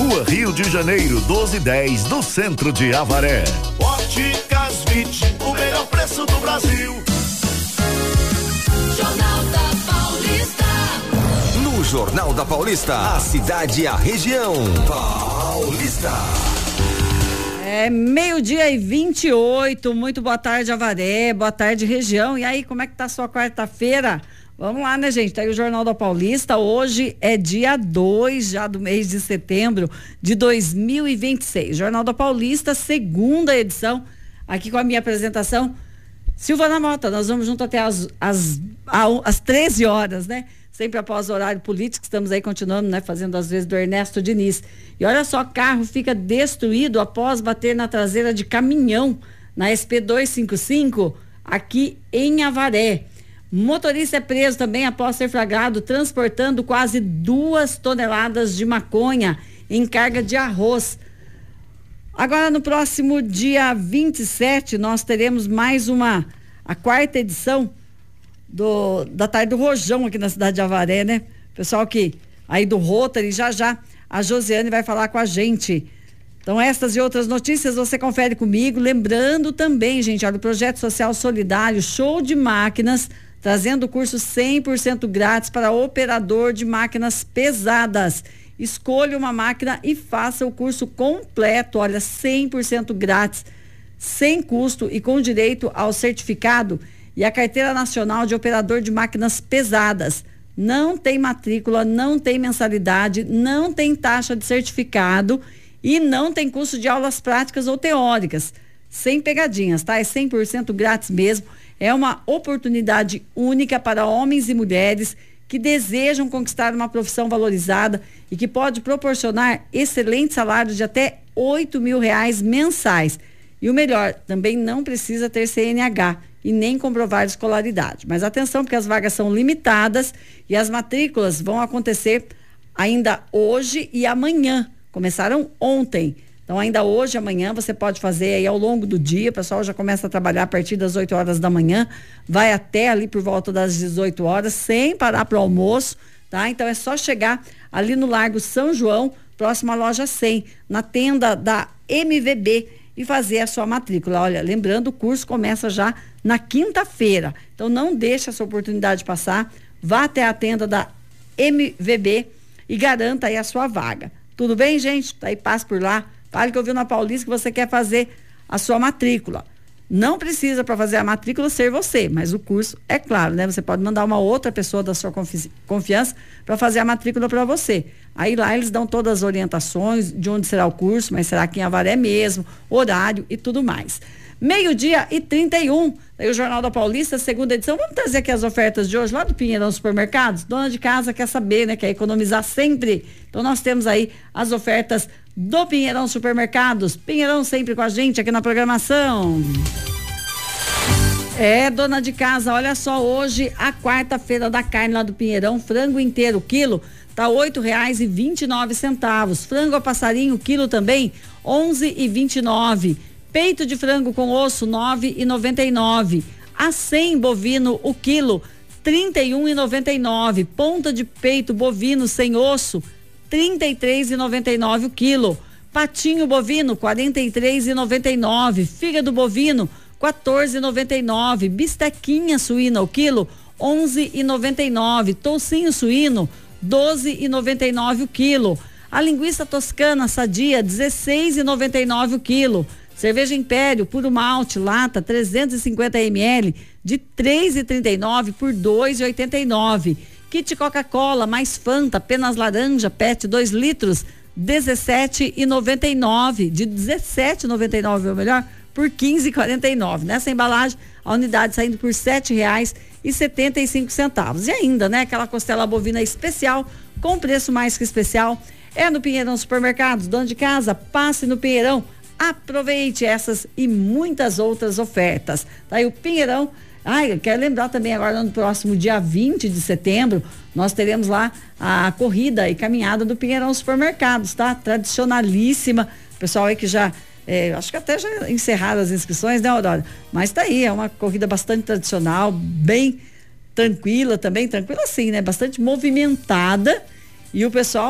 Rua Rio de Janeiro, 1210, no centro de Avaré. Óticas Vit, o melhor preço do Brasil. Jornal da Paulista. No Jornal da Paulista, a cidade e a região. Paulista. É 12:28, muito boa tarde, Avaré, boa tarde, região. E aí, como é que tá a sua quarta-feira? Vamos lá, né, gente? Tá aí o Jornal da Paulista. Hoje é dia 2 já do mês de setembro de 2026. Jornal da Paulista, segunda edição, aqui com a minha apresentação, Silvana Mota. Nós vamos junto até às 13 horas, né? Sempre após o horário político, estamos aí continuando, né? Fazendo as vezes do Ernesto Diniz. E olha só, carro fica destruído após bater na traseira de caminhão na SP 255, aqui em Avaré. Motorista é preso também após ser flagrado transportando quase 2 toneladas de maconha em carga de arroz. Agora, no próximo dia 27, nós teremos mais a quarta edição da Tarde do Rojão aqui na cidade de Avaré, né? Pessoal que aí do Rotary, já a Josiane vai falar com a gente. Então, estas e outras notícias você confere comigo. Lembrando também, gente, olha, o Projeto Social Solidário Show de Máquinas, trazendo o curso 100% grátis para operador de máquinas pesadas. Escolha uma máquina e faça o curso completo, olha, 100% grátis, sem custo e com direito ao certificado e a carteira nacional de operador de máquinas pesadas. Não tem matrícula, não tem mensalidade, não tem taxa de certificado e não tem custo de aulas práticas ou teóricas. Sem pegadinhas, tá? É 100% grátis mesmo. É uma oportunidade única para homens e mulheres que desejam conquistar uma profissão valorizada e que pode proporcionar excelentes salários de até R$8.000 mensais. E o melhor, também não precisa ter CNH e nem comprovar escolaridade. Mas atenção, porque as vagas são limitadas e as matrículas vão acontecer ainda hoje e amanhã. Começaram ontem. Então, ainda hoje, amanhã, você pode fazer aí ao longo do dia. O pessoal já começa a trabalhar a partir das 8 horas da manhã, vai até ali por volta das 18 horas, sem parar para o almoço, tá? Então, é só chegar ali no Largo São João, próximo à loja 100, na tenda da MVB, e fazer a sua matrícula. Olha, lembrando, o curso começa já na quinta-feira. Então, não deixe essa oportunidade passar. Vá até a tenda da MVB e garanta aí a sua vaga. Tudo bem, gente? Aí passe por lá. Fale que ouviu na Paulista que você quer fazer a sua matrícula. Não precisa para fazer a matrícula ser você, mas o curso, é claro, né? Você pode mandar uma outra pessoa da sua confiança para fazer a matrícula para você. Aí lá eles dão todas as orientações de onde será o curso, mas será aqui em Avaré mesmo, horário e tudo mais. 12:31, aí o Jornal da Paulista, segunda edição. Vamos trazer aqui as ofertas de hoje lá do Pinheirão Supermercados. Dona de casa quer saber, né? Quer economizar sempre. Então nós temos aí as ofertas do Pinheirão Supermercados. Pinheirão sempre com a gente aqui na programação. Dona de casa, olha só, hoje a quarta-feira da carne lá do Pinheirão, frango inteiro, quilo, tá R$8,29. Frango a passarinho, quilo também, R$11,29. Peito de frango com osso, R$9,99. Acém bovino, o quilo, R$31,99. Ponta de peito bovino sem osso, R$33,99 o quilo. Patinho bovino, R$43,99. Fígado bovino, R$14,99. Bistequinha suína o quilo, R$11,99. Toucinho suíno, R$12,99 o quilo. A linguiça toscana sadia, R$16,99 o quilo. Cerveja Império, puro malte, lata, 350 ml, de R$3,39 por R$2,89. Kit Coca-Cola, mais Fanta, apenas laranja, PET 2 litros, R$17,99. De R$17,99 ou melhor, por R$15,49. Nessa embalagem, a unidade saindo por R$7,75. E ainda, né, aquela costela bovina especial, com preço mais que especial, é no Pinheirão Supermercados. Dono de casa, passe no Pinheirão. Aproveite essas e muitas outras ofertas. Daí o Pinheirão. Eu quero lembrar também agora no próximo dia 20 de setembro, nós teremos lá a corrida e caminhada do Pinheirão Supermercados, tá? Tradicionalíssima. Pessoal aí que já, acho que até já encerraram as inscrições, né, Aurora? Mas tá aí, é uma corrida bastante tradicional, bem tranquila também, tranquila assim, né? Bastante movimentada, e o pessoal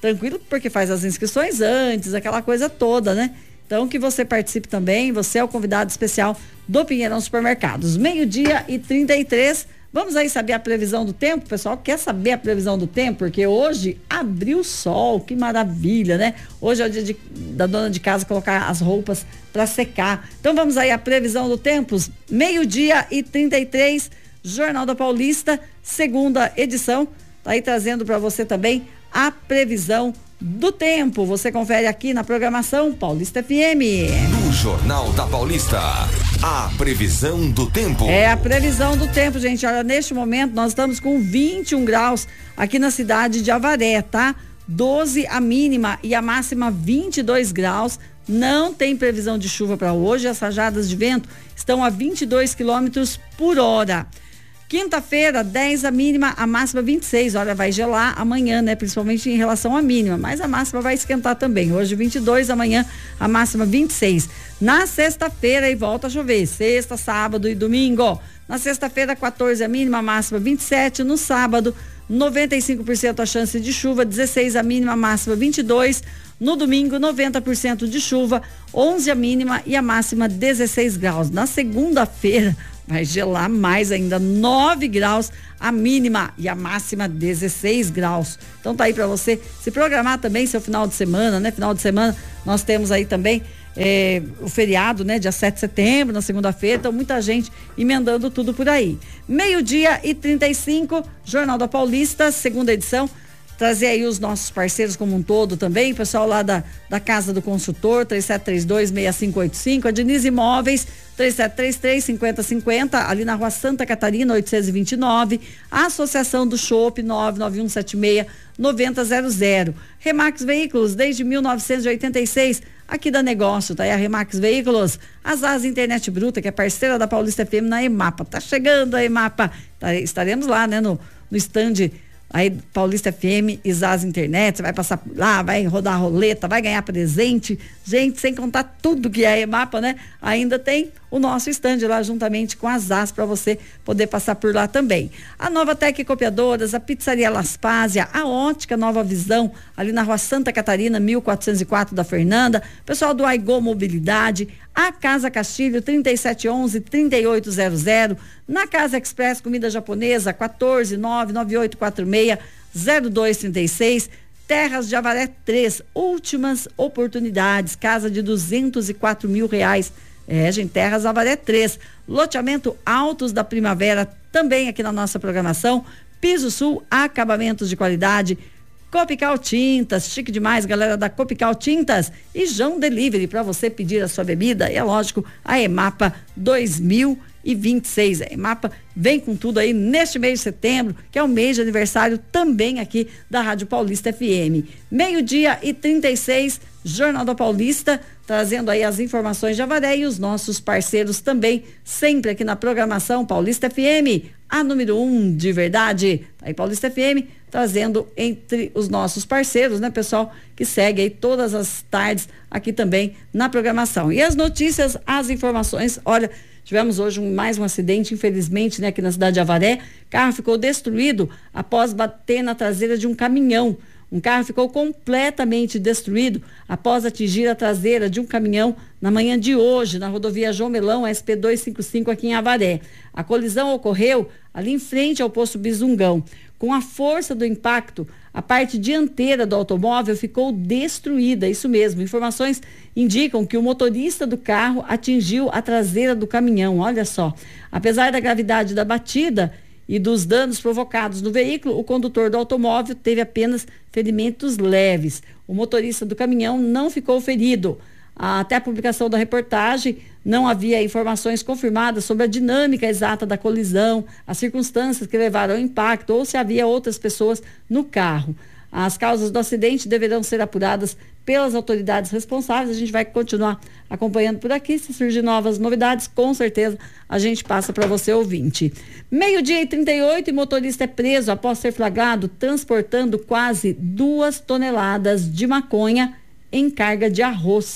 tranquilo, porque faz as inscrições antes, aquela coisa toda, né? Então, que você participe também, você é o convidado especial do Pinheirão Supermercados. 12:33. Vamos aí saber a previsão do tempo, pessoal? Quer saber a previsão do tempo? Porque hoje abriu o sol, que maravilha, né? Hoje é o dia da dona de casa colocar as roupas para secar. Então vamos aí a previsão do tempo, 12:33, Jornal da Paulista, segunda edição. Tá aí trazendo para você também a previsão do tempo. Você confere aqui na programação Paulista FM. No Jornal da Paulista, a previsão do tempo. É a previsão do tempo, gente. Olha, neste momento nós estamos com 21 graus aqui na cidade de Avaré, tá? 12 a mínima e a máxima 22 graus. Não tem previsão de chuva para hoje. As rajadas de vento estão a 22 quilômetros por hora. Quinta-feira, 10 a mínima, a máxima 26. Olha, vai gelar amanhã, né? Principalmente em relação à mínima, mas a máxima vai esquentar também. Hoje 22, amanhã a máxima 26. Na sexta-feira e volta a chover. Sexta, sábado e domingo. Na sexta-feira, 14 a mínima, a máxima 27. No sábado, 95% a chance de chuva, 16 a mínima, a máxima 22. No domingo, 90% de chuva, 11 a mínima e a máxima 16 graus. Na segunda-feira, vai gelar mais ainda, 9 graus a mínima e a máxima 16 graus. Então tá aí para você se programar também seu final de semana, né? Final de semana nós temos aí também o feriado, né? Dia 7 de setembro, na segunda-feira, então muita gente emendando tudo por aí. 12:35, Jornal da Paulista, segunda edição. Trazer aí os nossos parceiros como um todo também, pessoal lá da Casa do Consultor, 3732-6585, a Diniz Imóveis, 3733-5050, ali na Rua Santa Catarina, 829, a Associação do Chopp, 99176-9000, Remax Veículos, desde 1986, aqui da Negócio, tá aí a Remax Veículos, a Zaz Internet Bruta, que é parceira da Paulista FM na EMAPA, tá chegando a EMAPA, estaremos lá, né, no stand aí Paulista FM e Zaz Internet, você vai passar por lá, vai rodar a roleta, vai ganhar presente, gente, sem contar tudo que é a EMAPA, né? Ainda tem o nosso stand lá juntamente com a Zaz para você poder passar por lá também. A Nova Tec Copiadoras, a Pizzaria Laspásia, a Ótica Nova Visão, ali na Rua Santa Catarina, 1404 da Fernanda, pessoal do Aigô Mobilidade, a Casa Castilho, 3711-3800, na Casa Express Comida Japonesa, 1499846-0236, Terras de Avaré 3, últimas oportunidades, casa de R$204 mil. Gente, Terras Avaré 3, loteamento Altos da Primavera, também aqui na nossa programação, Piso Sul, acabamentos de qualidade, Copical Tintas, chique demais, galera da Copical Tintas, e João Delivery, para você pedir a sua bebida, e é lógico, a EMAPA 2026. A EMAPA vem com tudo aí neste mês de setembro, que é o mês de aniversário também aqui da Rádio Paulista FM. 12:36, Jornal da Paulista, trazendo aí as informações de Avaré e os nossos parceiros também, sempre aqui na programação Paulista FM, a número 1 de verdade. Aí Paulista FM trazendo entre os nossos parceiros, né, pessoal, que segue aí todas as tardes aqui também na programação. E as notícias, as informações, olha, tivemos hoje mais um acidente, infelizmente, né, aqui na cidade de Avaré. Carro ficou destruído após bater na traseira de um caminhão. Um carro ficou completamente destruído após atingir a traseira de um caminhão na manhã de hoje, na rodovia João Melão, SP 255, aqui em Avaré. A colisão ocorreu ali em frente ao posto Bizungão. Com a força do impacto, a parte dianteira do automóvel ficou destruída, isso mesmo. Informações indicam que o motorista do carro atingiu a traseira do caminhão, olha só. Apesar da gravidade da batida e dos danos provocados no veículo, o condutor do automóvel teve apenas ferimentos leves. O motorista do caminhão não ficou ferido. Até a publicação da reportagem, não havia informações confirmadas sobre a dinâmica exata da colisão, as circunstâncias que levaram ao impacto ou se havia outras pessoas no carro. As causas do acidente deverão ser apuradas pelas autoridades responsáveis. A gente vai continuar acompanhando por aqui. Se surgir novas novidades, com certeza a gente passa para você, ouvinte. 12:38, e motorista é preso após ser flagrado transportando quase 2 toneladas de maconha em carga de arroz.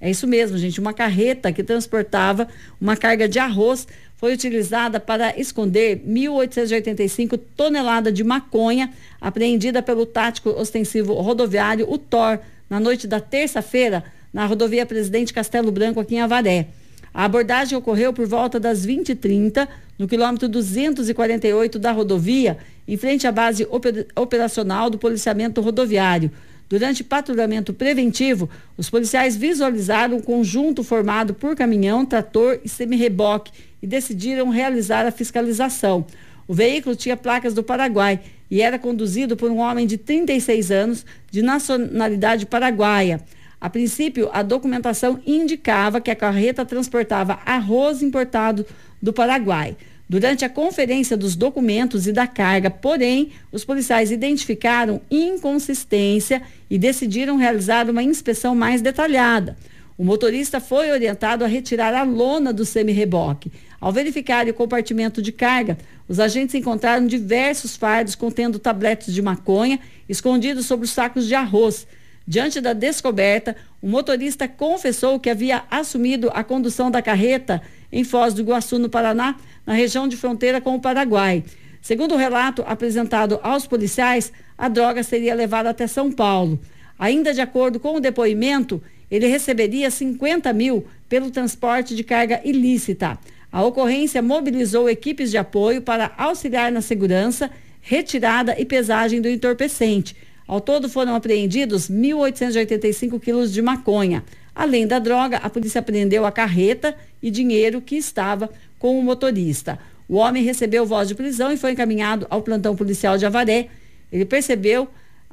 É isso mesmo, gente. Uma carreta que transportava uma carga de arroz foi utilizada para esconder 1.885 toneladas de maconha apreendida pelo tático ostensivo rodoviário, o TOR, na noite da terça-feira, na rodovia Presidente Castelo Branco, aqui em Avaré. A abordagem ocorreu por volta das 20h30, no quilômetro 248 da rodovia, em frente à base operacional do policiamento rodoviário. Durante patrulhamento preventivo, os policiais visualizaram um conjunto formado por caminhão, trator e semi-reboque e decidiram realizar a fiscalização. O veículo tinha placas do Paraguai e era conduzido por um homem de 36 anos, de nacionalidade paraguaia. A princípio, a documentação indicava que a carreta transportava arroz importado do Paraguai. Durante a conferência dos documentos e da carga, porém, os policiais identificaram inconsistência e decidiram realizar uma inspeção mais detalhada. O motorista foi orientado a retirar a lona do semi-reboque. Ao verificar o compartimento de carga, os agentes encontraram diversos fardos contendo tabletes de maconha escondidos sobre os sacos de arroz. Diante da descoberta, o motorista confessou que havia assumido a condução da carreta em Foz do Iguaçu, no Paraná, na região de fronteira com o Paraguai. Segundo o relato apresentado aos policiais, a droga seria levada até São Paulo. Ainda de acordo com o depoimento, ele receberia 50 mil pelo transporte de carga ilícita. A ocorrência mobilizou equipes de apoio para auxiliar na segurança, retirada e pesagem do entorpecente. Ao todo foram apreendidos 1.885 quilos de maconha. Além da droga, a polícia apreendeu a carreta e dinheiro que estava com o motorista. O homem recebeu voz de prisão e foi encaminhado ao plantão policial de Avaré. Ele percebeu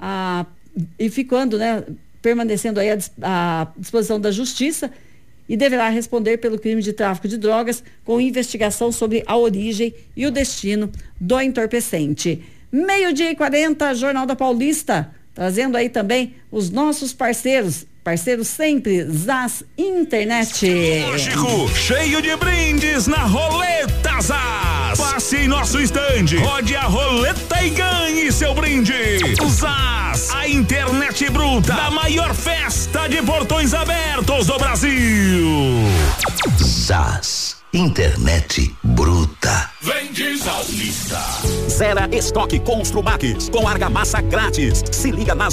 e permanecendo aí à disposição da justiça e deverá responder pelo crime de tráfico de drogas com investigação sobre a origem e o destino do entorpecente. 12h40, Jornal da Paulista, trazendo aí também os nossos parceiros sempre, Zaz Internet. Lógico, cheio de brindes na Roleta Zaz. Passe em nosso estande, rode a roleta e ganhe seu brinde. Zaz, a internet bruta da maior festa de portões abertos do Brasil. Zaz, internet bruta. Vende Zaz Lista. Zera estoque Construmax com argamassa grátis. Se liga nas